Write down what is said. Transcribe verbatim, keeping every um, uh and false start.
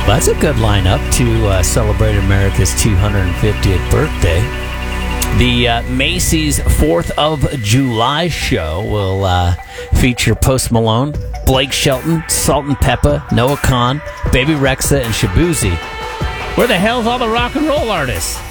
That's a good lineup to uh, celebrate America's two hundred fiftieth birthday. The uh, Macy's fourth of July show will uh, feature Post Malone, Blake Shelton, Salt and Peppa, Noah Kahan, Baby Rexha, and Shabuzi. Where the hell's all the rock and roll artists?